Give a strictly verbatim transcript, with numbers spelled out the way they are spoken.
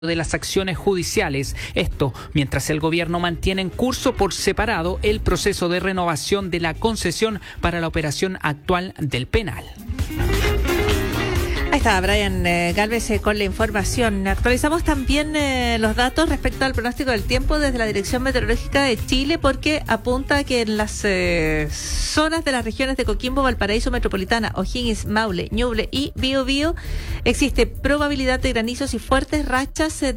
de las acciones judiciales. Esto mientras el gobierno mantiene en curso por separado el proceso de renovación de la concesión para la operación actual del penal. Ahí está Brian eh, Galvez eh, con la información. Actualizamos también eh, los datos respecto al pronóstico del tiempo desde la Dirección Meteorológica de Chile, porque apunta que en las eh, zonas de las regiones de Coquimbo, Valparaíso Metropolitana, O'Higgins, Maule, Ñuble y Biobío existe probabilidad de granizos y fuertes rachas de